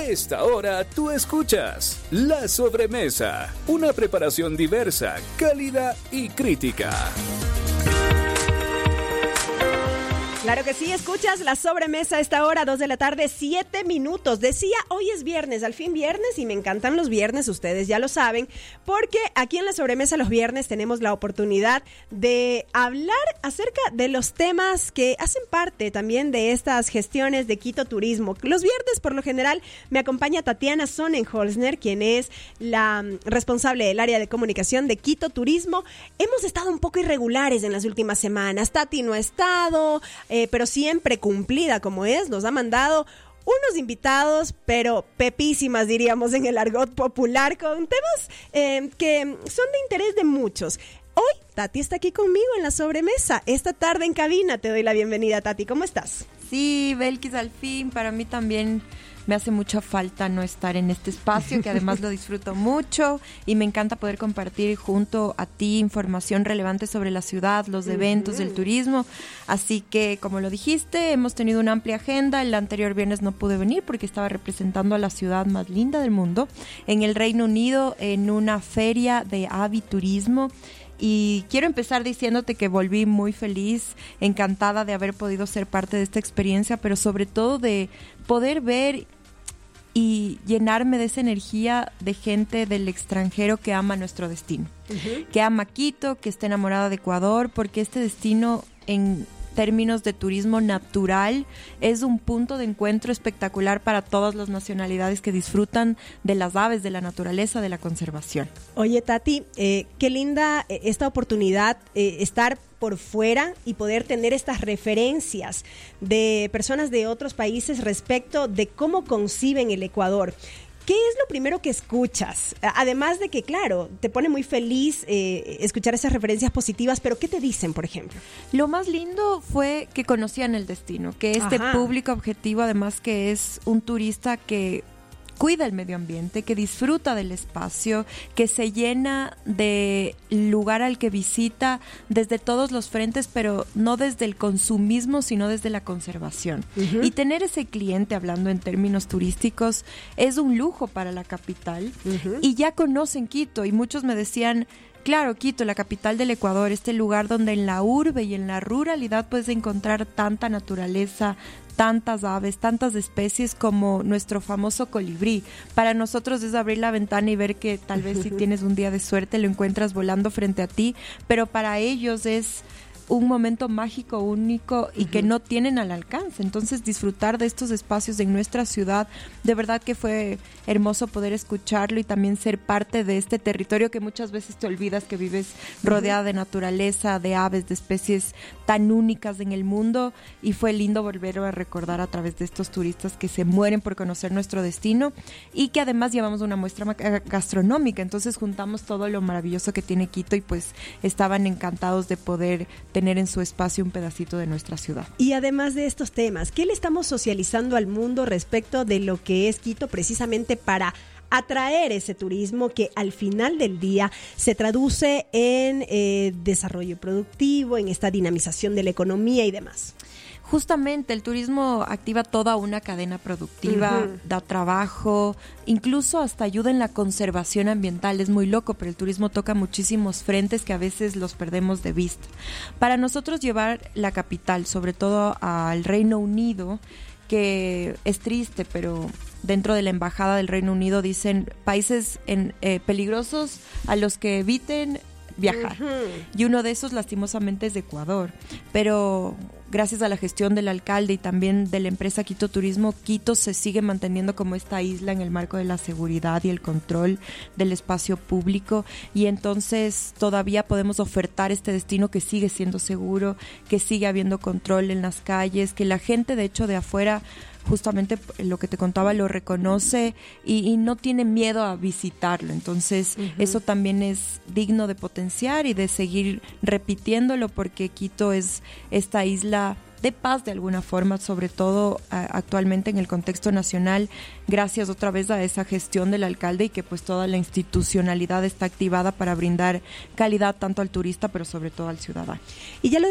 esta hora tú escuchas La Sobremesa, una preparación diversa, cálida y crítica. Claro que sí, escuchas La Sobremesa a esta hora, 2 de la tarde, 7 minutos. Decía, hoy es viernes, al fin viernes, y me encantan los viernes, ustedes ya lo saben, porque aquí en La Sobremesa los viernes tenemos la oportunidad de hablar acerca de los temas que hacen parte también de estas gestiones de Quito Turismo. Los viernes, por lo general, me acompaña Tatiana Sonnenholzner, quien es la responsable del área de comunicación de Quito Turismo. Hemos estado un poco irregulares en las últimas semanas. Tati no ha estado, pero siempre cumplida como es, nos ha mandado unos invitados, pero pepísimas diríamos en el argot popular, con temas que son de interés de muchos. Hoy Tati está aquí conmigo en La Sobremesa, esta tarde en cabina. Te doy la bienvenida, Tati, ¿cómo estás? Sí, Belkis, al fin, para mí también me hace mucha falta no estar en este espacio, que además lo disfruto mucho y me encanta poder compartir junto a ti información relevante sobre la ciudad, los eventos del turismo. Así que, como lo dijiste, hemos tenido una amplia agenda. El anterior viernes no pude venir porque estaba representando a la ciudad más linda del mundo en el Reino Unido en una feria de aviturismo. Y quiero empezar diciéndote que volví muy feliz, encantada de haber podido ser parte de esta experiencia, pero sobre todo de poder ver y llenarme de esa energía de gente del extranjero que ama nuestro destino, que ama Quito, que está enamorada de Ecuador, porque este destino en términos de turismo natural es un punto de encuentro espectacular para todas las nacionalidades que disfrutan de las aves, de la naturaleza, de la conservación. Oye, Tati, qué linda esta oportunidad, estar por fuera y poder tener estas referencias de personas de otros países respecto de cómo conciben el Ecuador. ¿Qué es lo primero que escuchas? Además de que, claro, te pone muy feliz escuchar esas referencias positivas, pero ¿qué te dicen, por ejemplo? Lo más lindo fue que conocían el destino, que este público objetivo, además que es un turista que cuida el medio ambiente, que disfruta del espacio, que se llena del lugar al que visita desde todos los frentes, pero no desde el consumismo, sino desde la conservación. Y tener ese cliente, hablando en términos turísticos, es un lujo para la capital. Y ya conocen Quito, y muchos me decían, claro, Quito, la capital del Ecuador, este lugar donde en la urbe y en la ruralidad puedes encontrar tanta naturaleza, tantas aves, tantas especies como nuestro famoso colibrí. Para nosotros es abrir la ventana y ver que tal vez si tienes un día de suerte lo encuentras volando frente a ti, pero para ellos es un momento mágico, único y que no tienen al alcance. Entonces disfrutar de estos espacios en nuestra ciudad, de verdad que fue hermoso poder escucharlo y también ser parte de este territorio que muchas veces te olvidas que vives rodeada de naturaleza, de aves, de especies tan únicas en el mundo, y fue lindo volverlo a recordar a través de estos turistas que se mueren por conocer nuestro destino y que además llevamos una muestra gastronómica. Entonces juntamos todo lo maravilloso que tiene Quito y pues estaban encantados de poder tener en su espacio un pedacito de nuestra ciudad. Y además de estos temas, ¿qué le estamos socializando al mundo respecto de lo que es Quito precisamente para atraer ese turismo que al final del día se traduce en desarrollo productivo, en esta dinamización de la economía y demás? Justamente el turismo activa toda una cadena productiva, da trabajo, incluso hasta ayuda en la conservación ambiental. Es muy loco, pero el turismo toca muchísimos frentes que a veces los perdemos de vista. Para nosotros llevar la capital, sobre todo al Reino Unido, que es triste, pero dentro de la embajada del Reino Unido dicen países peligrosos a los que eviten viajar. Y uno de esos lastimosamente es de Ecuador, pero gracias a la gestión del alcalde y también de la empresa Quito Turismo, Quito se sigue manteniendo como esta isla en el marco de la seguridad y el control del espacio público, y entonces todavía podemos ofertar este destino que sigue siendo seguro, que sigue habiendo control en las calles, que la gente de hecho de afuera, justamente lo que te contaba, lo reconoce y no tiene miedo a visitarlo. Entonces eso también es digno de potenciar y de seguir repitiéndolo, porque Quito es esta isla de paz de alguna forma, sobre todo actualmente en el contexto nacional, gracias otra vez a esa gestión del alcalde y que pues toda la institucionalidad está activada para brindar calidad tanto al turista pero sobre todo al ciudadano. Y ya lo